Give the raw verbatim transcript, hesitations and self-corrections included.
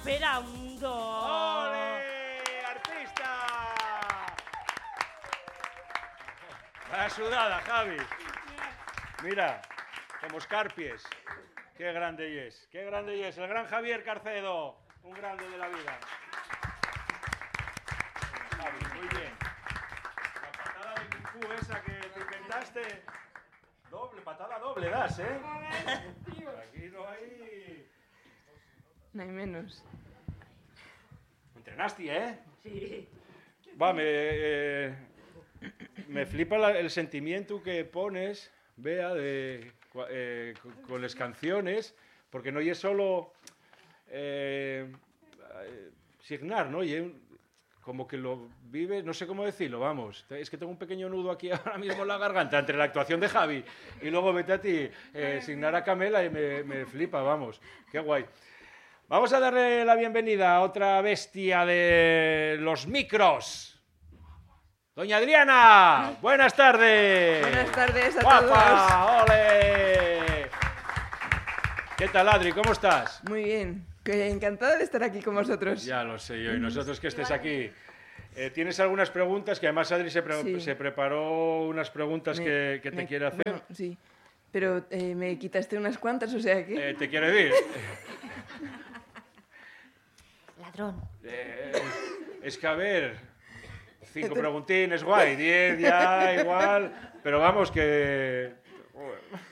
esperando. ¡Ole! ¡Artista! La sudada, Javi. Mira, como escarpies. Qué grande es, qué grande es. El gran Javier Carcedo, un grande de la vida. Javi, muy bien. La patada de Kung Fu esa que te inventaste, doble, patada doble das, ¿eh? Aquí no hay... No hay menos. Entrenaste, ¿eh? Sí. Va, me, eh, me flipa la, el sentimiento que pones, Bea, de, eh, con, con las canciones, porque no es solo eh, eh, signar, ¿no? Y un, como que lo vive, no sé cómo decirlo, vamos. Es que tengo un pequeño nudo aquí ahora mismo en la garganta entre la actuación de Javi y luego vete a ti, eh, signar a Camela y me, me flipa, vamos. Qué guay. Vamos a darle la bienvenida a otra bestia de los micros. Doña Adriana, buenas tardes. Buenas tardes a ¡Guapa! ¡Ole! ¿Qué tal, Adri? ¿Cómo estás? Muy bien. Que encantada de estar aquí con vosotros. Ya lo sé yo, y nosotros que estés aquí. Eh, ¿Tienes algunas preguntas? Que además Adri se, pre- Sí. se preparó unas preguntas Me- que, que te me- quiere hacer. bueno, sí, pero eh, me quitaste unas cuantas, o sea que... Eh, ¿Te quiere decir? Ladrón. Eh, es que a ver, cinco preguntines, guay, diez ya igual, pero vamos que...